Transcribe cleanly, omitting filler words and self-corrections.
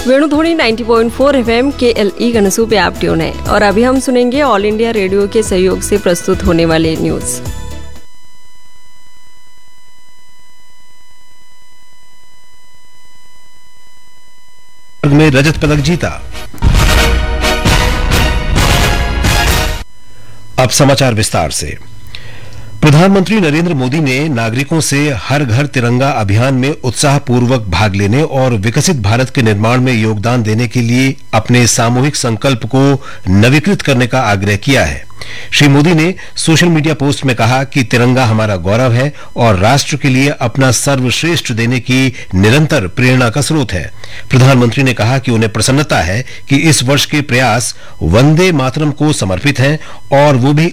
वेणुध्वनि 90.4 FM KLE गनसू पे आप tune है और अभी हम सुनेंगे ऑल इंडिया रेडियो के सहयोग से प्रस्तुत होने वाले न्यूज। में रजत पदक जीता। अब समाचार विस्तार से। प्रधानमंत्री नरेंद्र मोदी ने नागरिकों से हर घर तिरंगा अभियान में उत्साहपूर्वक भाग लेने और विकसित भारत के निर्माण में योगदान देने के लिए अपने सामूहिक संकल्प को नवीकृत करने का आग्रह किया है। श्री मोदी ने सोशल मीडिया पोस्ट में कहा कि तिरंगा हमारा गौरव है और राष्ट्र के लिए अपना सर्वश्रेष्ठ देने की निरंतर प्रेरणा का स्रोत है। प्रधानमंत्री ने कहा कि उन्हें प्रसन्नता है कि इस वर्ष के प्रयास वंदे मातरम को समर्पित हैं और वो भी